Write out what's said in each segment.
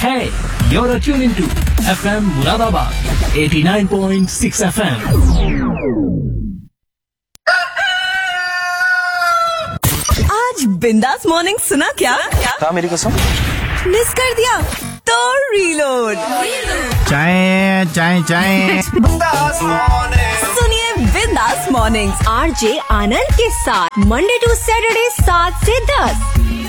Hey, you're tuned into FM Muradabad 89.6 FM. आज बिंदास morning सुना क्या? था मेरी कसम। मिस कर दिया तो रीलोड। चाय चाय चाय सुनिए बिंदास मॉर्निंग्स आरजे आनंद के साथ मंडे टू सैटरडे 7 से 10।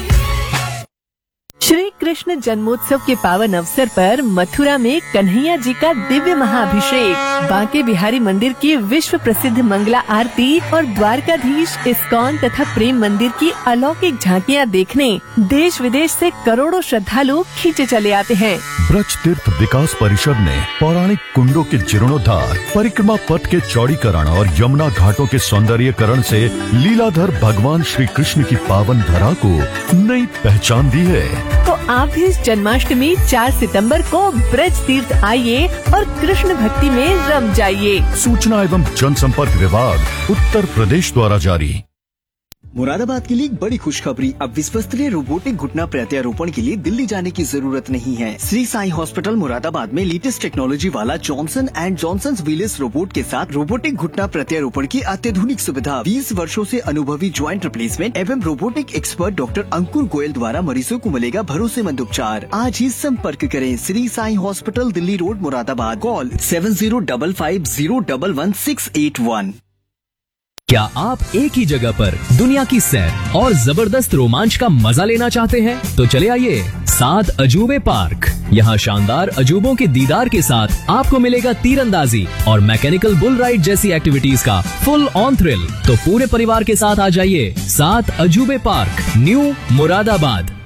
श्री कृष्ण जन्मोत्सव के पावन अवसर पर मथुरा में कन्हैया जी का दिव्य महाअभिषेक, बांके बिहारी मंदिर की विश्व प्रसिद्ध मंगला आरती और द्वारकाधीश इस्कॉन तथा प्रेम मंदिर की अलौकिक झांकियां देखने देश विदेश से करोड़ों श्रद्धालु खींचे चले आते हैं। ब्रज तीर्थ विकास परिषद ने पौराणिक कुंडों के जीर्णोद्धार, परिक्रमा पथ के चौड़ीकरण और यमुना घाटों के सौंदर्यीकरण से लीलाधर भगवान श्री कृष्ण की पावन धरा को नई पहचान दी है। तो आप भी इस जन्माष्टमी 4 सितंबर को ब्रज तीर्थ आइए और कृष्ण भक्ति में रम जाइए। सूचना एवं जनसंपर्क विभाग उत्तर प्रदेश द्वारा जारी। मुरादाबाद के लिए एक बड़ी खुशखबरी। अब विश्वस्तरीय रोबोटिक घुटना प्रत्यारोपण के लिए दिल्ली जाने की जरूरत नहीं है। श्री साई हॉस्पिटल मुरादाबाद में लेटेस्ट टेक्नोलॉजी वाला Johnson and Johnson wheels robot के साथ रोबोटिक घुटना प्रत्यारोपण की अत्याधुनिक सुविधा, 20 वर्षों से अनुभवी ज्वाइंट रिप्लेसमेंट एवं रोबोटिक एक्सपर्ट डॉक्टर अंकुर गोयल द्वारा मरीजों को मिलेगा भरोसेमंद उपचार। आज ही संपर्क करें Shri Sai hospital, Delhi road, Moradabad. Call 7055011681। क्या आप एक ही जगह पर दुनिया की सैर और जबरदस्त रोमांच का मजा लेना चाहते हैं? तो चले आइए 7 अजूबे पार्क। यहाँ शानदार अजूबों के दीदार के साथ आपको मिलेगा तीरंदाजी और मैकेनिकल बुल राइड जैसी एक्टिविटीज का फुल ऑन थ्रिल। तो पूरे परिवार के साथ आ जाइए 7 अजूबे पार्क, न्यू मुरादाबाद।